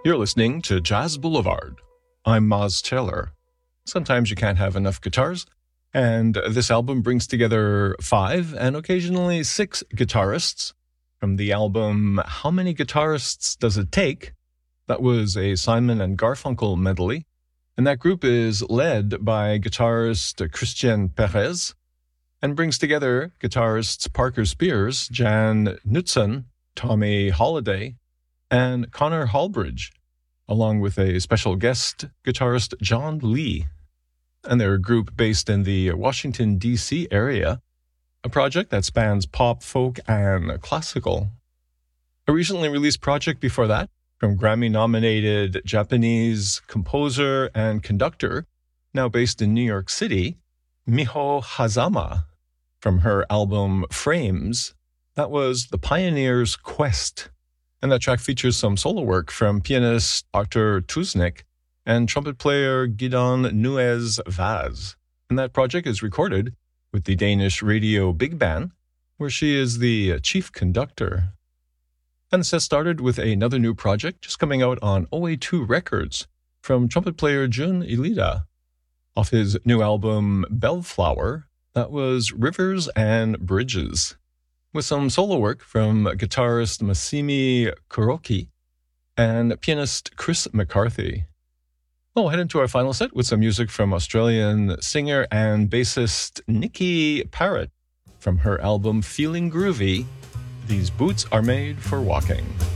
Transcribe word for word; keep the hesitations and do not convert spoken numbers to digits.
You're listening to Jazz Boulevard. I'm Maz Taylor. Sometimes you can't have enough guitars, and this album brings together five and occasionally six guitarists. From the album How Many Guitarists Does It Take? That was a Simon and Garfunkel medley, and that group is led by guitarist Christian Perez and brings together guitarists Parker Spears, Jan Knutson, Tommy Holiday, and Connor Hallbridge, along with a special guest guitarist John Lee. And they're a group based in the Washington, D C area, a project that spans pop, folk, and classical. A recently released project before that from Grammy-nominated Japanese composer and conductor, now based in New York City, Miho Hazama, from her album Frames. That was The Pioneer's Quest. And that track features some solo work from pianist Artur Tuznik and trumpet player Gidon Nuez Vaz. And that project is recorded with the Danish Radio Big Band, where she is the chief conductor. And the set started with another new project just coming out on O A two Records from trumpet player Jun Ilida. Off his new album Bellflower, that was Rivers and Bridges, with some solo work from guitarist Massimi Kuroki and pianist Chris McCarthy. We'll head into our final set with some music from Australian singer and bassist Nikki Parrott from her album Feeling Groovy. These Boots Are Made for Walking.